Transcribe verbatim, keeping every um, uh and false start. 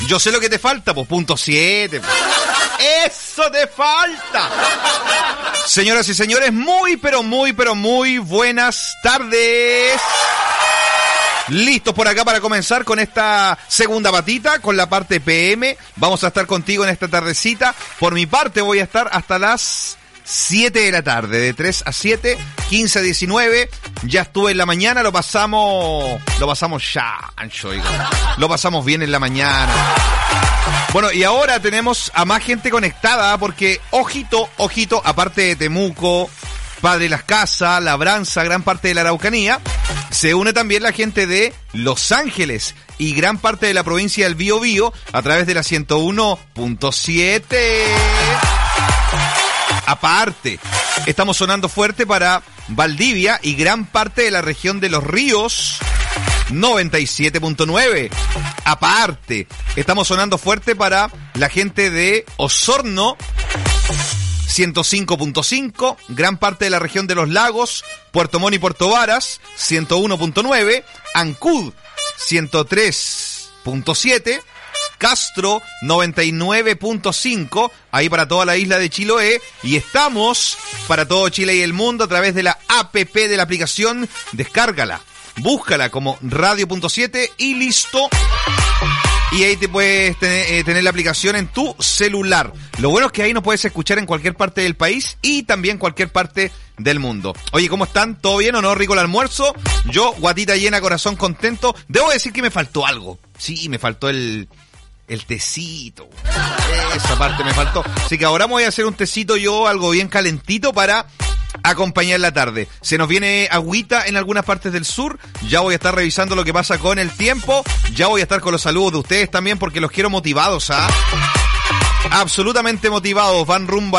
Yo sé lo que te falta, pues punto siete. ¡Eso te falta! Señoras y señores, muy, pero muy, pero muy buenas tardes. Listos por acá para comenzar con esta segunda patita, con la parte P M. Vamos a estar contigo en esta tardecita. Por mi parte voy a estar hasta las siete de la tarde, de tres a siete, quince a diecinueve. Ya estuve en la mañana, lo pasamos, lo pasamos ya, ancho, lo pasamos bien en la mañana. Bueno, y ahora tenemos a más gente conectada porque, ojito, ojito, aparte de Temuco, Padre Las Casas, Labranza, gran parte de la Araucanía, se une también la gente de Los Ángeles y gran parte de la provincia del Biobío a través de la ciento uno punto siete. Aparte, estamos sonando fuerte para Valdivia y gran parte de la región de Los Ríos, noventa y siete punto nueve. Aparte, estamos sonando fuerte para la gente de Osorno, ciento cinco punto cinco, gran parte de la región de Los Lagos, Puerto Montt y Puerto Varas, ciento uno punto nueve, Ancud, ciento tres punto siete, Castro, noventa y nueve punto cinco, ahí para toda la isla de Chiloé, y estamos para todo Chile y el mundo a través de la app de la aplicación. Descárgala, búscala como radio punto siete y listo. Y ahí te puedes tener, eh, tener la aplicación en tu celular. Lo bueno es que ahí nos puedes escuchar en cualquier parte del país y también cualquier parte del mundo. Oye, ¿cómo están? ¿Todo bien o no? ¿Rico el almuerzo? Yo, guatita llena, corazón contento. Debo decir que me faltó algo. Sí, me faltó el... el tecito. Esa parte me faltó. Así que ahora me voy a hacer un tecito yo, algo bien calentito para acompañar la tarde. Se nos viene agüita en algunas partes del sur. Ya voy a estar revisando lo que pasa con el tiempo. Ya voy a estar con los saludos de ustedes también porque los quiero motivados, ¿ah? Absolutamente motivados. Van rumbo a